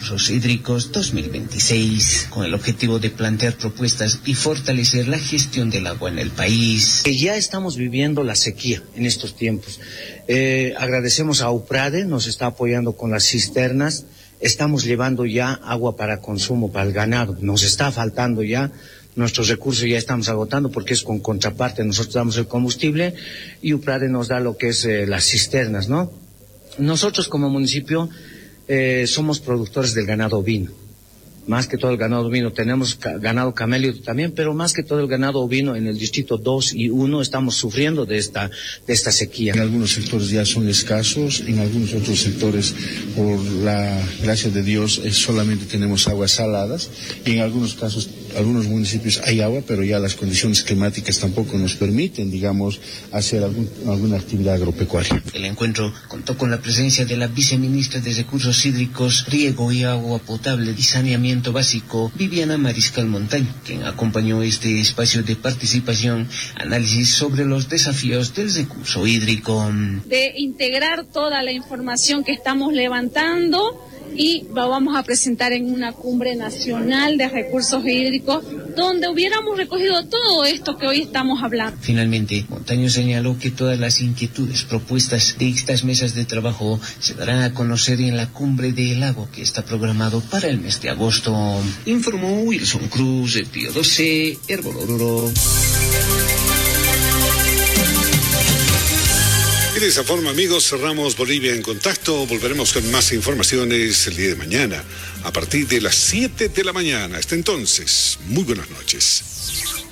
Recursos Hídricos 2026, con el objetivo de plantear propuestas y fortalecer la gestión del agua en el país. Ya estamos viviendo la sequía en estos tiempos. Agradecemos a UPRADE, nos está apoyando con las cisternas. Estamos llevando ya agua para consumo, para el ganado. Nos está faltando ya. Nuestros recursos ya estamos agotando porque es con contraparte. Nosotros damos el combustible y UPRADE nos da lo que es las cisternas, ¿no? Nosotros como municipio somos productores del ganado ovino. Más que todo el ganado ovino, tenemos ganado camello también, pero más que todo el ganado ovino en el distrito 2 y 1 estamos sufriendo de esta sequía. En algunos sectores ya son escasos, en algunos otros sectores, por la gracia de Dios, solamente tenemos aguas saladas, y en algunos casos, algunos municipios hay agua, pero ya las condiciones climáticas tampoco nos permiten, digamos, hacer alguna actividad agropecuaria. El encuentro contó con la presencia de la viceministra de Recursos Hídricos, Riego y Agua Potable y Saneamiento Básico, Viviana Mariscal Montaño, quien acompañó este espacio de participación, análisis sobre los desafíos del recurso hídrico. De integrar toda la información que estamos levantando y lo vamos a presentar en una cumbre nacional de recursos hídricos donde hubiéramos recogido todo esto que hoy estamos hablando. Finalmente, Montaño señaló que todas las inquietudes propuestas de estas mesas de trabajo se darán a conocer en la cumbre del lago que está programado para el mes de agosto. Informó Wilson Cruz, de Pío 12, Herbolororo. Y de esa forma, amigos, cerramos Bolivia en Contacto. Volveremos con más informaciones el día de mañana, a partir de las 7 de la mañana. Hasta entonces, muy buenas noches.